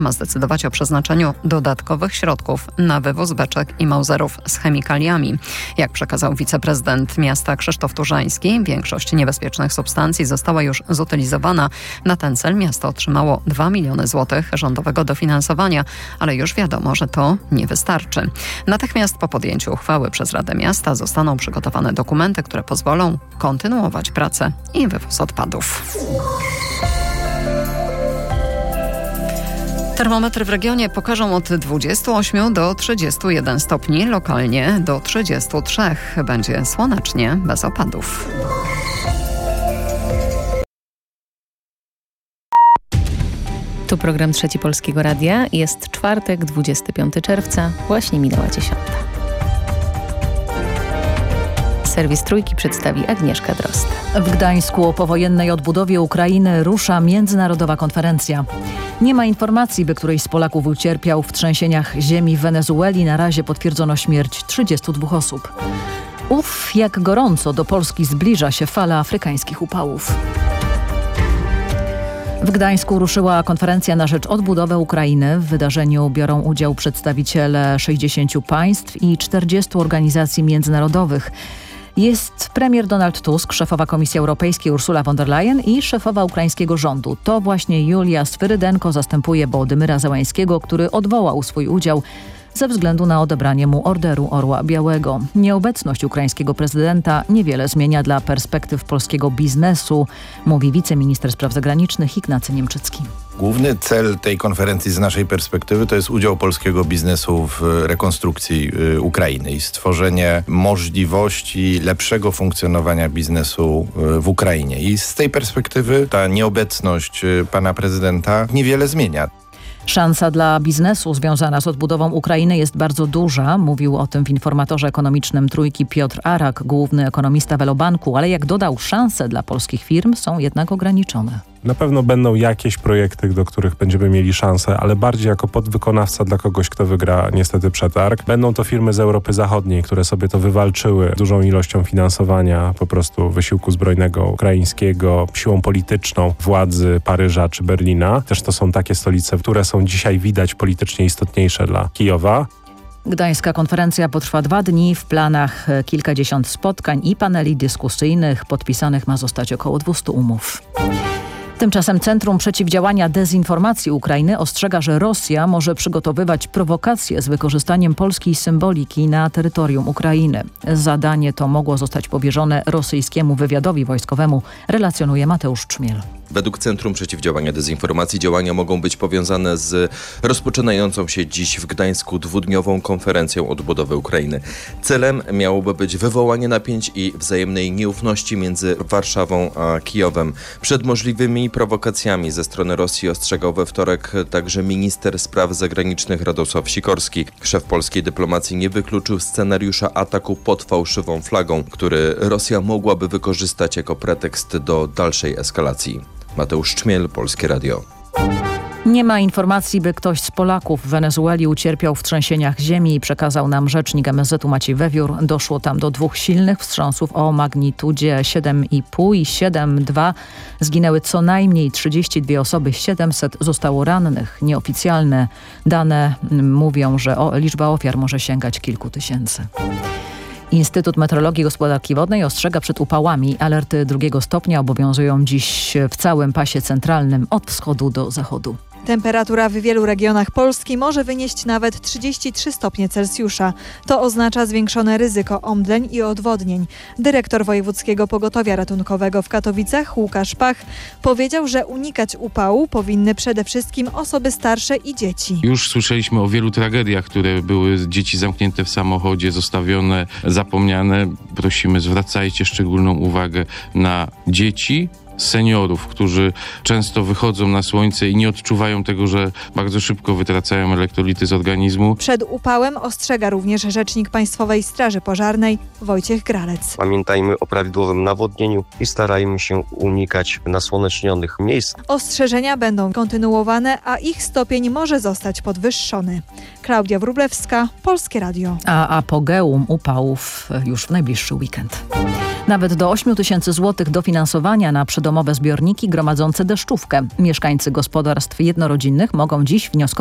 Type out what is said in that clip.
ma zdecydować o przeznaczeniu dodatkowych środków na wywóz beczek i mauserów z chemikaliami. Jak przekazał wiceprezydent miasta Krzysztof Turzański, większość niebezpiecznych substancji została już zutylizowana. Na ten cel miasto otrzymało 2 miliony złotych rządowego dofinansowania, ale już wiadomo, że to nie wystarczy. Natychmiast po podjęciu uchwały przez Radę Miasta zostaną przygotowane dokumenty, które pozwolą kontynuować pracę i wywóz odpadów. Termometry w regionie pokażą od 28 do 31 stopni, lokalnie do 33. Będzie słonecznie, bez opadów. Tu program Trzeci Polskiego Radia. Jest czwartek, 25 czerwca. Właśnie minęła 10. Serwis Trójki przedstawi Agnieszka Drozd. W Gdańsku o powojennej odbudowie Ukrainy rusza międzynarodowa konferencja. Nie ma informacji, by któryś z Polaków ucierpiał w trzęsieniach ziemi w Wenezueli. Na razie potwierdzono śmierć 32 osób. Jak gorąco do Polski zbliża się fala afrykańskich upałów. W Gdańsku ruszyła konferencja na rzecz odbudowy Ukrainy. W wydarzeniu biorą udział przedstawiciele 60 państw i 40 organizacji międzynarodowych. Jest premier Donald Tusk, szefowa Komisji Europejskiej Ursula von der Leyen i szefowa ukraińskiego rządu. To właśnie Julia Swyrydenko zastępuje Wołodymyra Zełańskiego, który odwołał swój udział ze względu na odebranie mu Orderu Orła Białego. Nieobecność ukraińskiego prezydenta niewiele zmienia dla perspektyw polskiego biznesu, mówi wiceminister spraw zagranicznych Ignacy Niemczycki. Główny cel tej konferencji z naszej perspektywy to jest udział polskiego biznesu w rekonstrukcji Ukrainy i stworzenie możliwości lepszego funkcjonowania biznesu w Ukrainie. I z tej perspektywy ta nieobecność pana prezydenta niewiele zmienia. Szansa dla biznesu związana z odbudową Ukrainy jest bardzo duża. Mówił o tym w informatorze ekonomicznym Trójki Piotr Arak, główny ekonomista Velobanku, ale jak dodał, szanse dla polskich firm są jednak ograniczone. Na pewno będą jakieś projekty, do których będziemy mieli szansę, ale bardziej jako podwykonawca dla kogoś, kto wygra niestety przetarg. Będą to firmy z Europy Zachodniej, które sobie to wywalczyły dużą ilością finansowania, po prostu wysiłku zbrojnego ukraińskiego, siłą polityczną władzy Paryża czy Berlina. Też to są takie stolice, które są dzisiaj widać politycznie istotniejsze dla Kijowa. Gdańska konferencja potrwa 2 dni. W planach kilkadziesiąt spotkań i paneli dyskusyjnych. Podpisanych ma zostać około 200 umów. Tymczasem Centrum Przeciwdziałania Dezinformacji Ukrainy ostrzega, że Rosja może przygotowywać prowokacje z wykorzystaniem polskiej symboliki na terytorium Ukrainy. Zadanie to mogło zostać powierzone rosyjskiemu wywiadowi wojskowemu, relacjonuje Mateusz Czmiel. Według Centrum Przeciwdziałania Dezinformacji działania mogą być powiązane z rozpoczynającą się dziś w Gdańsku 2-dniową konferencją odbudowy Ukrainy. Celem miałoby być wywołanie napięć i wzajemnej nieufności między Warszawą a Kijowem. Przed możliwymi prowokacjami ze strony Rosji ostrzegał we wtorek także minister spraw zagranicznych Radosław Sikorski. Szef polskiej dyplomacji nie wykluczył scenariusza ataku pod fałszywą flagą, który Rosja mogłaby wykorzystać jako pretekst do dalszej eskalacji. Mateusz Czmiel, Polskie Radio. Nie ma informacji, by ktoś z Polaków w Wenezueli ucierpiał w trzęsieniach ziemi, przekazał nam rzecznik MSZ-u Maciej Wewiór. Doszło tam do 2 silnych wstrząsów o magnitudzie 7,5 i 7,2. Zginęły co najmniej 32 osoby, 700 zostało rannych. Nieoficjalne dane mówią, że liczba ofiar może sięgać kilku tysięcy. Instytut Meteorologii i Gospodarki Wodnej ostrzega przed upałami. Alerty 2 stopnia obowiązują dziś w całym pasie centralnym od wschodu do zachodu. Temperatura w wielu regionach Polski może wynieść nawet 33 stopnie Celsjusza. To oznacza zwiększone ryzyko omdleń i odwodnień. Dyrektor Wojewódzkiego Pogotowia Ratunkowego w Katowicach, Łukasz Pach, powiedział, że unikać upału powinny przede wszystkim osoby starsze i dzieci. Już słyszeliśmy o wielu tragediach, które były dzieci zamknięte w samochodzie, zostawione, zapomniane. Prosimy, zwracajcie szczególną uwagę na dzieci, seniorów, którzy często wychodzą na słońce i nie odczuwają tego, że bardzo szybko wytracają elektrolity z organizmu. Przed upałem ostrzega również rzecznik Państwowej Straży Pożarnej Wojciech Gralec. Pamiętajmy o prawidłowym nawodnieniu i starajmy się unikać nasłonecznionych miejsc. Ostrzeżenia będą kontynuowane, a ich stopień może zostać podwyższony. Klaudia Wróblewska, Polskie Radio. A apogeum upałów już w najbliższy weekend. Nawet do 8 000 złotych dofinansowania na przydomowe zbiorniki gromadzące deszczówkę. Mieszkańcy gospodarstw jednorodzinnych mogą dziś wnioskować